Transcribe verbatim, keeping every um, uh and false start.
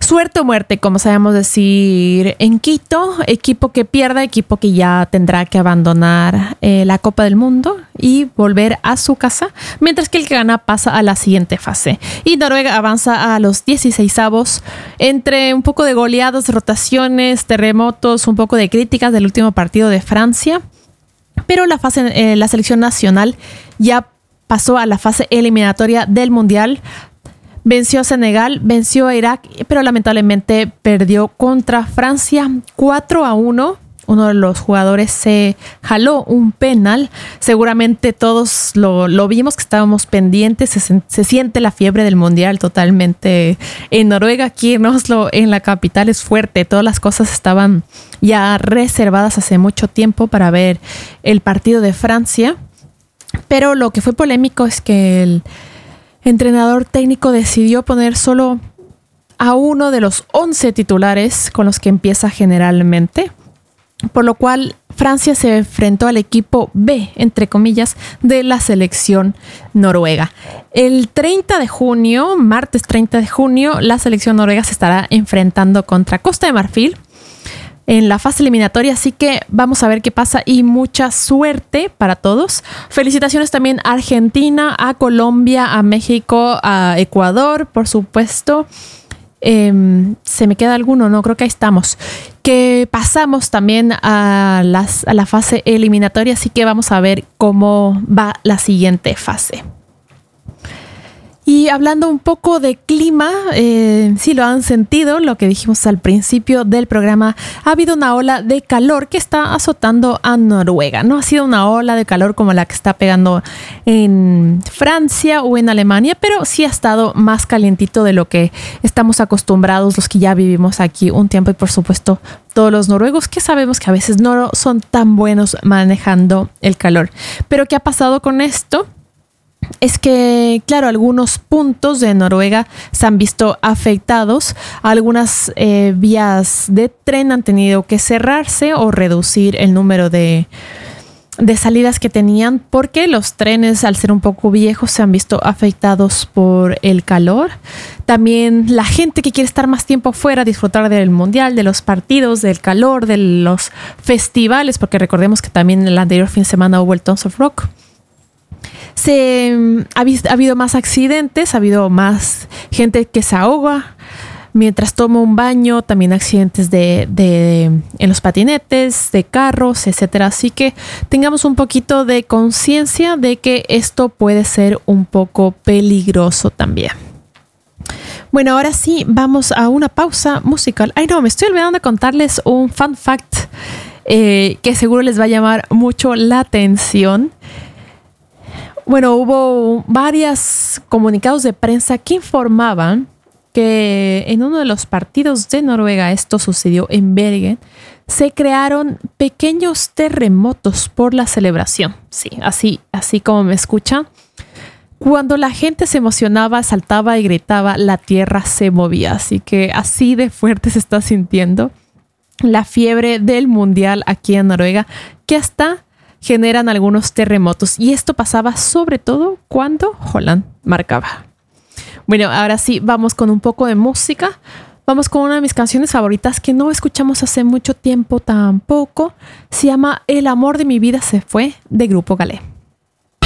Suerte o muerte, como sabemos decir en Quito. Equipo que pierda, equipo que ya tendrá que abandonar eh, la Copa del Mundo y volver a su casa, mientras que el que gana pasa a la siguiente fase. Y Noruega avanza a los dieciseisavos entre un poco de goleadas, rotaciones, terremotos, un poco de críticas del último partido de Francia. Pero la, fase, eh, la selección nacional ya pasó a la fase eliminatoria del Mundial. Venció a Senegal, venció a Irak, pero lamentablemente perdió contra Francia cuatro a uno. Uno de los jugadores se jaló un penal. Seguramente todos lo, lo vimos, que estábamos pendientes. Se, se siente la fiebre del Mundial totalmente en Noruega. Aquí en Oslo, en la capital, es fuerte. Todas las cosas estaban ya reservadas hace mucho tiempo para ver el partido de Francia. Pero lo que fue polémico es que el entrenador técnico decidió poner solo a uno de los once titulares con los que empieza generalmente, por lo cual Francia se enfrentó al equipo B, entre comillas, de la selección noruega. El treinta de junio, martes treinta de junio, la selección noruega se estará enfrentando contra Costa de Marfil en la fase eliminatoria, así que vamos a ver qué pasa y mucha suerte para todos. Felicitaciones también a Argentina, a Colombia, a México, a Ecuador, por supuesto. Eh, ¿Se me queda alguno? No, creo que ahí estamos. Que pasamos también a, las, a la fase eliminatoria, así que vamos a ver cómo va la siguiente fase. Y hablando un poco de clima, eh, sí lo han sentido, lo que dijimos al principio del programa, ha habido una ola de calor que está azotando a Noruega. No ha sido una ola de calor como la que está pegando en Francia o en Alemania, pero sí ha estado más calientito de lo que estamos acostumbrados los que ya vivimos aquí un tiempo y por supuesto todos los noruegos que sabemos que a veces no son tan buenos manejando el calor. Pero ¿qué ha pasado con esto? Es que, claro, algunos puntos de Noruega se han visto afectados. Algunas eh, vías de tren han tenido que cerrarse o reducir el número de, de salidas que tenían porque los trenes, al ser un poco viejos, se han visto afectados por el calor. También la gente que quiere estar más tiempo fuera, disfrutar del mundial, de los partidos, del calor, de los festivales, porque recordemos que también el anterior fin de semana hubo el Tons of Rock. Se, ha, visto, ha habido más accidentes, ha habido más gente que se ahoga mientras toma un baño, también accidentes de, de, en los patinetes, de carros, etcétera. Así que tengamos un poquito de conciencia de que esto puede ser un poco peligroso también. Bueno, ahora sí, vamos a una pausa musical. Ay, no, me estoy olvidando de contarles un fun fact eh, que seguro les va a llamar mucho la atención. Bueno, hubo varios comunicados de prensa que informaban que en uno de los partidos de Noruega, esto sucedió en Bergen, se crearon pequeños terremotos por la celebración. Sí, así, así como me escuchan. Cuando la gente se emocionaba, saltaba y gritaba, la tierra se movía. Así que así de fuerte se está sintiendo la fiebre del mundial aquí en Noruega, que hasta generan algunos terremotos. Y esto pasaba sobre todo cuando Haaland marcaba. Bueno, ahora sí, vamos con un poco de música. Vamos con una de mis canciones favoritas que no escuchamos hace mucho tiempo tampoco. Se llama El amor de mi vida se fue, de Grupo Galé.